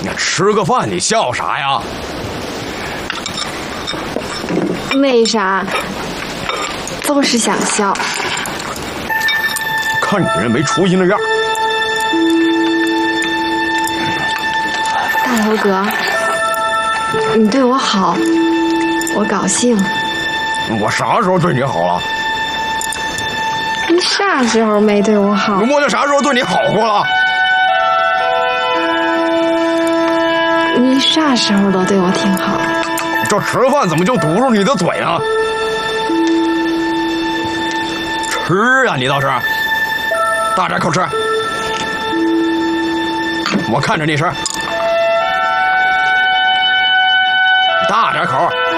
你吃个饭你笑啥呀？ 没啥，就是想笑。 看你这没出息那样。 大头哥，你对我好，我高兴。 我啥时候对你好了？ 你啥时候没对我好？ 我这啥时候对你好过了？ 你啥时候都对我挺好。 这吃饭怎么就堵住你的嘴呢？吃啊，你倒是大点口吃，我看着你吃，大点口。